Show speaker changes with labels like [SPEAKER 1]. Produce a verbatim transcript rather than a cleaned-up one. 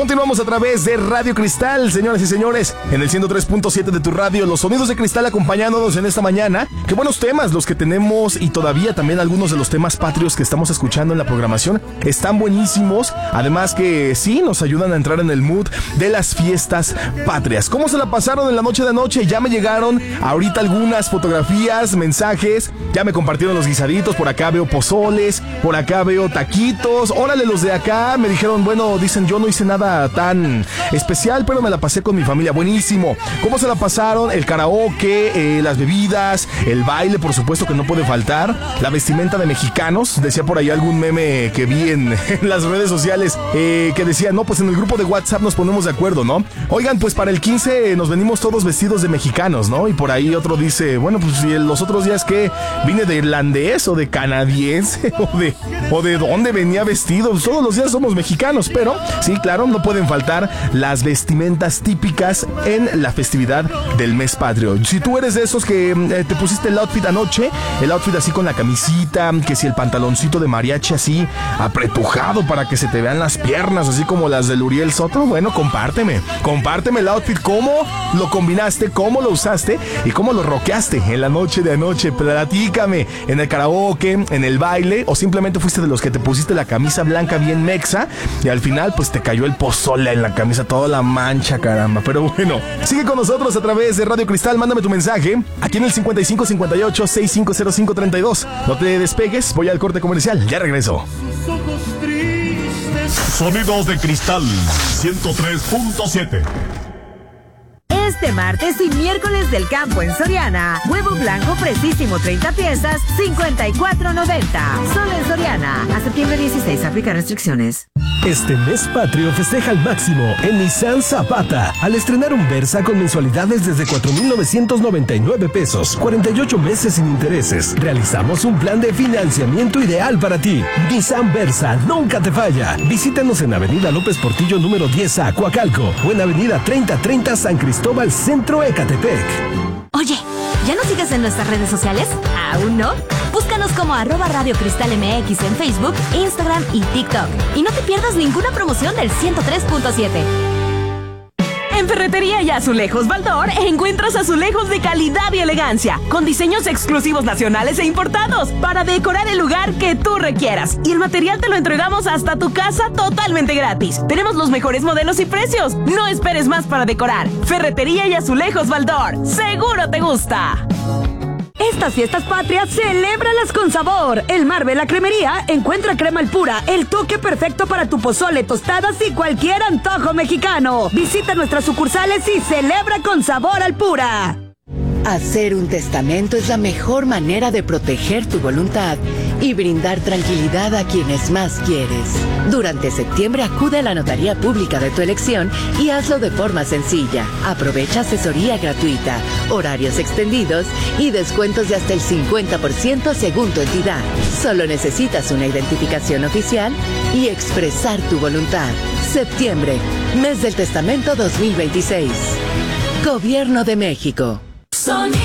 [SPEAKER 1] Continuamos a través de Radio Cristal, señoras y señores, en el ciento tres punto siete de tu radio, los sonidos de Cristal acompañándonos en esta mañana. Qué buenos temas los que tenemos y todavía también algunos de los temas patrios que estamos escuchando en la programación están buenísimos. Además que sí, nos ayudan a entrar en el mood de las fiestas patrias. ¿Cómo se la pasaron en la noche de anoche? Ya me llegaron ahorita algunas fotografías, mensajes, ya me compartieron los guisaditos, por acá veo pozoles, por acá veo taquitos. Órale, los de acá me dijeron, bueno, dicen, yo no hice nada tan especial, pero me la pasé con mi familia. Buenísimo. ¿Cómo se la pasaron? El karaoke, eh, las bebidas, el baile, por supuesto que no puede faltar, la vestimenta de mexicanos. Decía por ahí algún meme que vi en, en las redes sociales eh, que decía, no, pues en el grupo de WhatsApp nos ponemos de acuerdo, ¿no? Oigan, pues para el quince eh, nos venimos todos vestidos de mexicanos, ¿no? Y por ahí otro dice, bueno, pues si los otros días que vine de irlandés o de canadiense o de, o de dónde venía vestido, pues todos los días somos mexicanos, pero sí, claro, no pueden faltar las vestimentas típicas en la festividad del mes patrio. Si tú eres de esos que eh, te pusiste el outfit anoche, el outfit así con la camisita, que si el pantaloncito de mariachi así apretujado para que se te vean las piernas, así como las del Uriel Soto, bueno, compárteme, compárteme el outfit, cómo lo combinaste, cómo lo usaste y cómo lo rockeaste en la noche de anoche. Platícame, en el karaoke, en el baile, o simplemente fuiste de los que te pusiste la camisa blanca bien mexa y al final pues te cayó el pozole en la camisa, toda la mancha, caramba. Pero bueno, sigue con nosotros a través de Radio Cristal, mándame tu mensaje aquí en el cincuenta y cinco cincuenta y ocho sesenta y cinco cero cinco treinta y dos. No te despegues, voy al corte comercial, ya regreso.
[SPEAKER 2] Sonidos de Cristal ciento tres punto siete.
[SPEAKER 3] Este martes y miércoles del campo en Soriana. Huevo blanco fresísimo treinta piezas, cincuenta y cuatro noventa. Solo en Soriana. A septiembre dieciséis, aplica restricciones.
[SPEAKER 4] Este mes patrio festeja al máximo en Nissan Zapata al estrenar un Versa con mensualidades desde cuatro mil novecientos noventa y nueve pesos, cuarenta y ocho meses sin intereses. Realizamos un plan de financiamiento ideal para ti. Nissan Versa nunca te falla. Visítanos en Avenida López Portillo número diez A, Coacalco, o en Avenida treinta treinta San Cristóbal Centro, Ecatepec.
[SPEAKER 5] Oye, ¿ya nos sigues en nuestras redes sociales? ¿Aún no? Búscanos como arroba Radio Cristal M X en Facebook, Instagram y TikTok. Y no te pierdas ninguna promoción del ciento tres punto siete.
[SPEAKER 6] En Ferretería y Azulejos Baldor encuentras azulejos de calidad y elegancia, con diseños exclusivos nacionales e importados, para decorar el lugar que tú requieras. Y el material te lo entregamos hasta tu casa totalmente gratis. Tenemos los mejores modelos y precios. No esperes más para decorar. Ferretería y Azulejos Baldor. ¡Seguro te gusta!
[SPEAKER 7] Estas fiestas patrias, celébralas con sabor. El Marvel, la cremería, encuentra crema al pura, el toque perfecto para tu pozole, tostadas y cualquier antojo mexicano. Visita nuestras sucursales y celebra con sabor al pura.
[SPEAKER 8] Hacer un testamento es la mejor manera de proteger tu voluntad y brindar tranquilidad a quienes más quieres. Durante septiembre acude a la notaría pública de tu elección y hazlo de forma sencilla. Aprovecha asesoría gratuita, horarios extendidos y descuentos de hasta el cincuenta por ciento según tu entidad. Solo necesitas una identificación oficial y expresar tu voluntad. Septiembre, mes del testamento dos mil veintiséis. Gobierno de México.
[SPEAKER 9] Sonidos